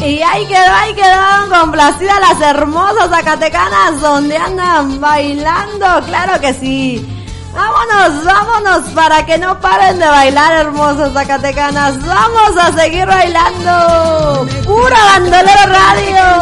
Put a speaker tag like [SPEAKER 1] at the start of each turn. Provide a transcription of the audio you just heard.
[SPEAKER 1] Y ahí quedaron complacidas las hermosas zacatecanas donde andan bailando, claro que sí. Vámonos, para que no paren de bailar, hermosas zacatecanas. Vamos a seguir bailando. Pura Bandolero Radio.